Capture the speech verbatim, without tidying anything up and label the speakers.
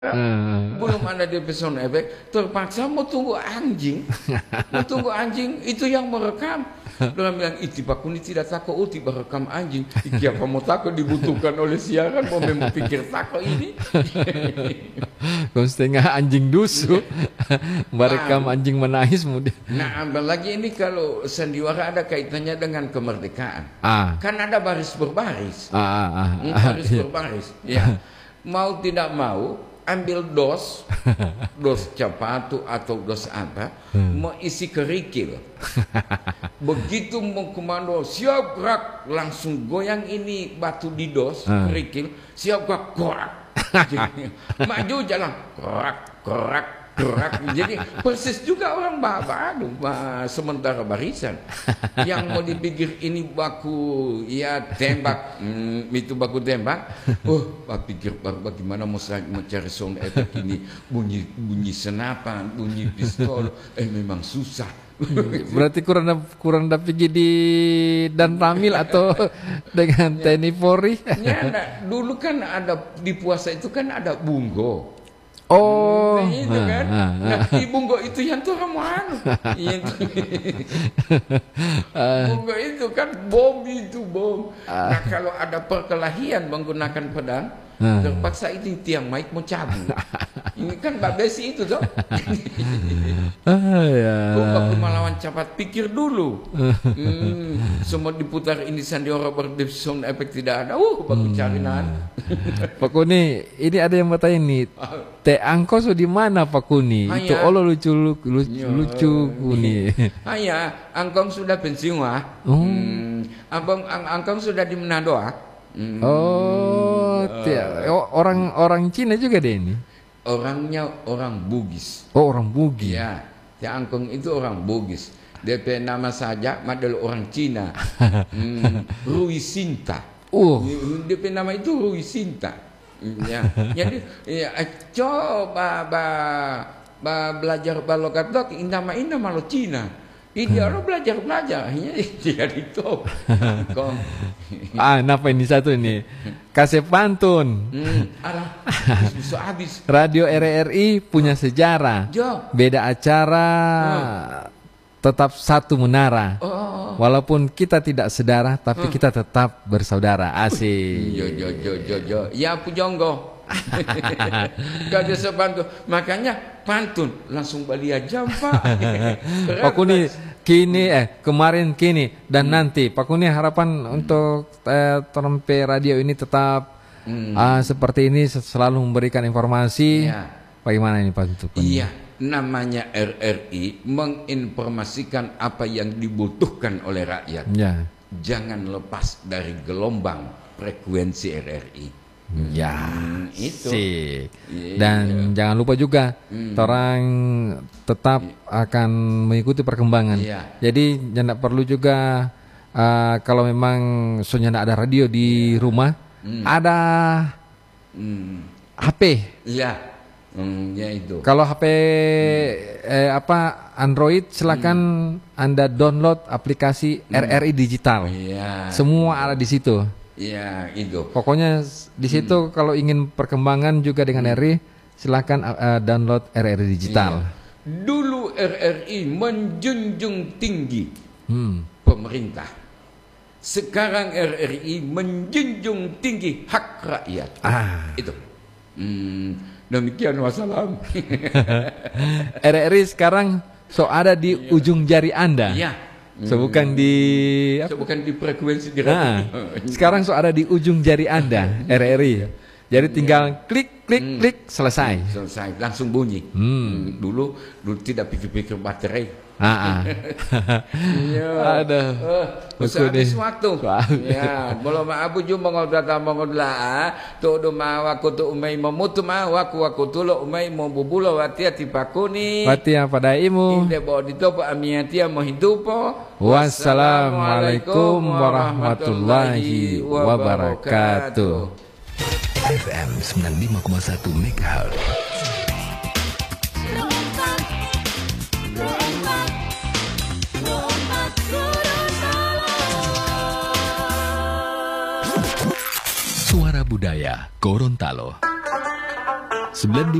Speaker 1: Hmm.
Speaker 2: Belum ada D P sound effect, terpaksa mau tunggu anjing, mau tunggu anjing itu yang merekam. Dia bilang, iti pakuni tidak takut, oh tiba rekam anjing. Iki apa mau takut dibutuhkan oleh siaran, mau memang pikir takut ini.
Speaker 1: Kau setengah anjing dusu, merekam nah, anjing menangis mudah.
Speaker 2: Nah, apalagi ini kalau sandiwara ada kaitannya dengan kemerdekaan.
Speaker 1: Ah.
Speaker 2: Kan ada baris berbaris.
Speaker 1: Ah, ah, ah,
Speaker 2: baris
Speaker 1: ah,
Speaker 2: berbaris. Ya. Mau tidak mau ambil dos, dos capatu atau dos apa, hmm. mau isi kerikil. Begitu mau komando, siap gerak, langsung goyang ini batu di dos, hmm. kerikil, siap gerak, korak. Maju jalan, korak, korak, korak. Jadi persis juga orang baba, aduh, sementara barisan. Yang mau dipikir ini baku, ya tembak, hmm, itu baku tembak. Oh, pak pikir bagaimana mau mencari sound effect ini, bunyi bunyi senapan, bunyi pistol, eh memang susah.
Speaker 1: Berarti kurang kurang dapat jadi dan Ramil atau dengan ya. T N I Polri.
Speaker 2: Ya, nah, dulu kan ada di puasa itu kan ada bungo.
Speaker 1: Oh,
Speaker 2: nah, itu kan. Ha, ha, nah, di bungo itu yang tuh kamu anu. Bungo itu kan bom itu bom. Nah, kalau ada perkelahian menggunakan pedang, terpaksa itu tiang mic mau cabut. Ini kan Mbak Desi itu toh.
Speaker 1: Ah, ya.
Speaker 2: Bukan melawan cepat, pikir dulu. hmm, semua diputar ini sandiwara berdep sound effect tidak ada. Uh, bagus carinan.
Speaker 1: Pak Kuni, ini ada yang bertanya nih. Teh Angko so di mana Pak Kuni?
Speaker 2: Hanya.
Speaker 1: Itu Allah lucu lucu lucu Kuni.
Speaker 2: Hanya, Angkong sudah pensiun ah.
Speaker 1: Oh.
Speaker 2: Hmm, Abang ang Angkong sudah di Manado ah.
Speaker 1: Hmm. Oh, uh. orang orang Cina juga deh ini.
Speaker 2: Orangnya orang Bugis.
Speaker 1: Oh, orang Bugis.
Speaker 2: Ya, Teh Angkong itu orang Bugis. D P nama saja adalah orang Cina. hmm, Rui Sinta.
Speaker 1: Oh.
Speaker 2: D P nama itu Rui Sinta. Ya, jadi ya, coba ba, ba belajar balokat dok, nama ini malu Cina. Ini orang belajar belajar, ya jadi top.
Speaker 1: Ah, napa ini satu ini? Kasih pantun.
Speaker 2: Hmm, alah, bisa habis.
Speaker 1: Radio R R I punya sejarah.
Speaker 2: Jo.
Speaker 1: Beda acara, oh. tetap satu menara.
Speaker 2: Oh.
Speaker 1: Walaupun kita tidak sedara, tapi oh. kita tetap bersaudara. Asik.
Speaker 2: Jo jo jo jo jo. Ya pujonggo. Gak ada sepantun. Makanya pantun langsung balik aja Pak.
Speaker 1: Pak Kuni kini eh kemarin kini dan hmm. nanti Pak Kuni harapan hmm. untuk eh, Trompe Radio ini tetap hmm. uh, seperti ini selalu memberikan informasi. Ya. Bagaimana ini Pak Tutup?
Speaker 2: Iya, namanya R R I menginformasikan apa yang dibutuhkan oleh rakyat. Ya. Jangan lepas dari gelombang frekuensi R R I.
Speaker 1: Ya,
Speaker 2: hmm, itu.
Speaker 1: Dan yeah. jangan lupa juga, hmm. orang tetap yeah. akan mengikuti perkembangan. Yeah. Jadi jangan perlu juga uh, kalau memang soalnya ada radio di yeah. rumah, hmm. ada hmm. H P.
Speaker 2: Iya. Hmm, ya itu.
Speaker 1: Kalau H P hmm. eh, apa Android, silakan hmm. Anda download aplikasi hmm. R R I digital.
Speaker 2: Yeah.
Speaker 1: Semua ada di situ.
Speaker 2: Iya, itu.
Speaker 1: Pokoknya di situ hmm. kalau ingin perkembangan juga dengan hmm. R R I, silakan uh, download R R I digital.
Speaker 2: Iya. Dulu R R I menjunjung tinggi hmm. pemerintah. Sekarang R R I menjunjung tinggi hak rakyat. Ah. Itu. Hmm, demikian wassalam.
Speaker 1: R R I sekarang so ada di iya. ujung jari Anda.
Speaker 2: Iya.
Speaker 1: So bukan di
Speaker 2: so bukan di frekuensi di
Speaker 1: nah, sekarang so ada di ujung jari Anda R R I. Jadi tinggal klik klik hmm. klik selesai.
Speaker 2: Selesai langsung bunyi. Hmm. Dulu dulu tidak pikir-pikir baterai.
Speaker 1: Ah.
Speaker 2: Iya.
Speaker 1: Ada.
Speaker 2: Usah habis waktu. Ya, belum aku jumpa ngobrol ngomong lah. Todo mawa kutu umai memutu mawa ku aku tulo umai mau bubulo watia tipakuni.
Speaker 1: Watia pada imu.
Speaker 2: Inde bo ditopo amiatia mo hidupo.
Speaker 1: Wassalamualaikum warahmatullahi wabarakatuh.
Speaker 3: F M sembilan puluh lima koma satu megahertz. Suara Budaya Gorontalo. sembilan